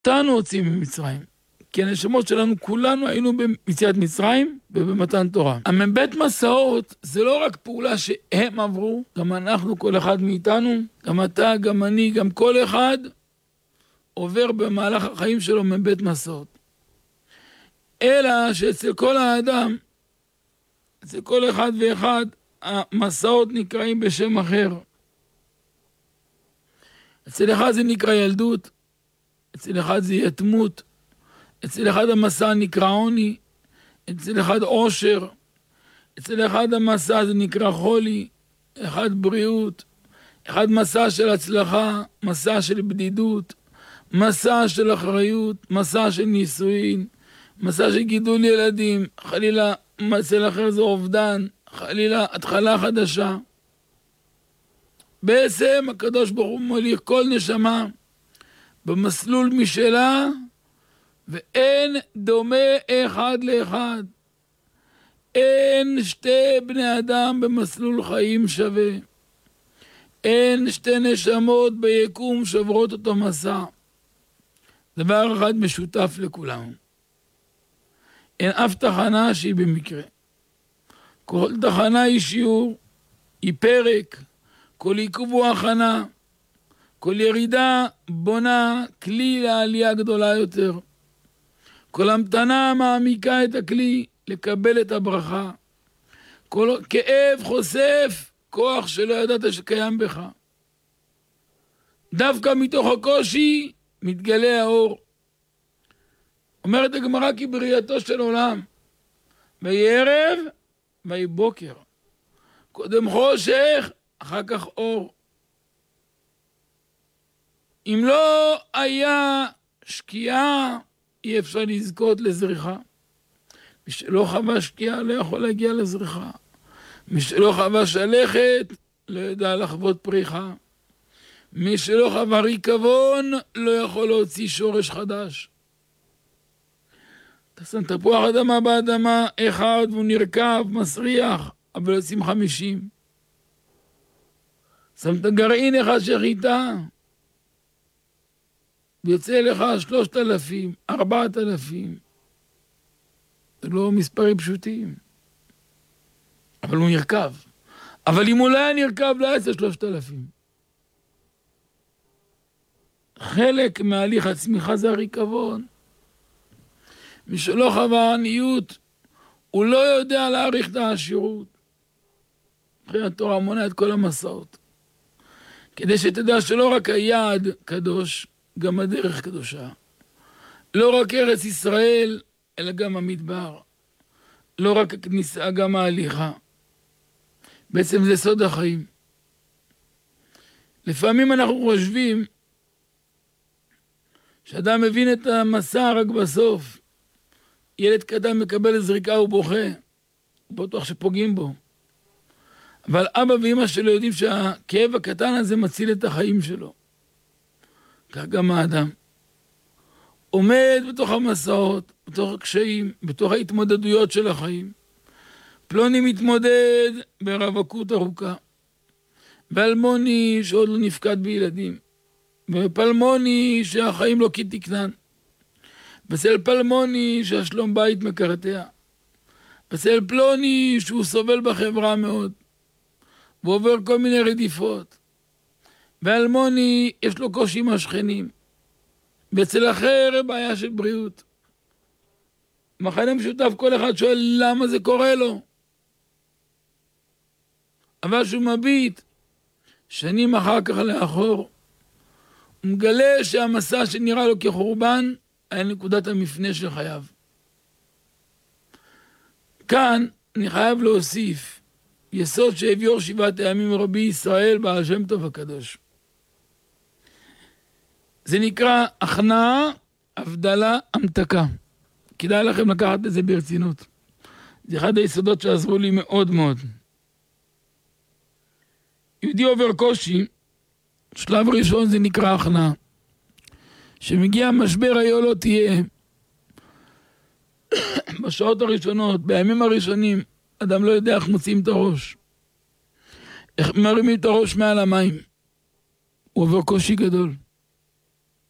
אותנו הוצאים ממצרים. כי הנשמות שלנו, כולנו היינו ביציאת מצרים ובמתן תורה. המבית מסעות זה לא רק פעולה שהם עברו, גם אנחנו, כל אחד מאיתנו, גם אתה, גם אני, גם כל אחד, עובר במהלך החיים שלו מבית מסעות. אלא שאצל כל האדם, אצל כל אחד ואחד, המסעות נקראים בשם אחר. אצל אחד זה נקרא ילדות, אצל אחד זה יתמות, אצל אחד המסע נקרא עוני, אצל אחד עושר, אצל אחד המסע זה נקרא חולי, אחד בריאות, אחד מסע של הצלחה, מסע של בדידות, מסע של אחריות, מסע של נישואין, מסע של גידול ילדים, חלילה אצל אחר זה אובדן, חלילה התחלה חדשה. בעצם הקדוש ברוך הוא מוליך כל נשמה במסלול משלה, ואין דומה אחד לאחד. אין שתי בני אדם במסלול חיים שווה. אין שתי נשמות ביקום שעוברות אותו מסע. דבר אחד משותף לכולם. אין אף תחנה שהיא במקרה. כל תחנה היא שיעור, היא פרק, כל עיכוב הוא הכנה, כל ירידה בונה כלי לעלייה גדולה יותר. כל המתנה מעמיקה את הכלי לקבל את הברכה. כל כאב חושף כוח שלא ידעת שקיים בך. דווקא מתוך הקושי מתגלה האור. אומרת הגמרא כי בריאתו של עולם, ויהי ערב ויהי בוקר. קודם חושך, אחר כך אור. אם לא היה שקיעה, אי אפשר לזכות לזריחה. מי שלא חווה שקיעה לא יכול להגיע לזריחה. מי שלא חווה שלכת לא ידע לחוות פריחה. מי שלא חווה ריקבון לא יכול להוציא שורש חדש. אתה שם תפוח אדמה באדמה אחד והוא נרכב, מסריח, אבל יוצאים 50. שם את הגרעין אחד של חיטה, ויוצא לך 3,000, 4,000. זה לא מספרים פשוטים. אבל הוא נרכב. אבל אם הוא לא היה נרכב, לא יצא 3,000. חלק מהליך הצמיחה זה הריקבון. מי שלא חווה עניות, הוא לא יודע להעריך את העשירות. אחרי התורה מונה את כל המסעות. כדי שתדע שלא רק היעד קדוש, גם הדרך קדושה. לא רק ארץ ישראל, אלא גם המדבר. לא רק הכניסה, גם ההליכה. בעצם זה סוד החיים. לפעמים אנחנו חושבים שאדם מבין את המסע רק בסוף. ילד קטן מקבל זריקה ובוכה, הוא בטוח שפוגעים בו. אבל אבא ואמא שלו יודעים שהכאב הקטן הזה מציל את החיים שלו. כך גם האדם. עומד בתוך המסעות, בתוך הקשיים, בתוך ההתמודדויות של החיים. פלוני מתמודד ברווקות ארוכה. ואלמוני שעוד לא נפקד בילדים. ופלמוני שהחיים לא כתקנן. וסל פלמוני שהשלום בית מקרטע. וסל פלוני שהוא סובל בחברה מאוד. ועובר כל מיני רדיפות. ואלמוני יש לו קושי עם השכנים. ואצל אחר בעיה של בריאות. מחנה משותף כל אחד שואל למה זה קורה לו. אבל שהוא מביט שנים אחר כך לאחור. הוא מגלה שהמסע שנראה לו כחורבן היה נקודת המפנה של חייו. כאן אני חייב להוסיף יסוד שהביאור 7 הימים רבי ישראל בעל שם טוב הקדוש. זה נקרא הכנעה, הבדלה, המתקה. כדאי לכם לקחת את זה ברצינות. זה אחד היסודות שעזרו לי מאוד מאוד. יהודי עובר קושי, שלב ראשון זה נקרא הכנעה. שמגיע משבר היה לא תהיה. בשעות הראשונות, בימים הראשונים, אדם לא יודע איך מוצאים את הראש. איך מרימים את הראש מעל המים. הוא עובר קושי גדול.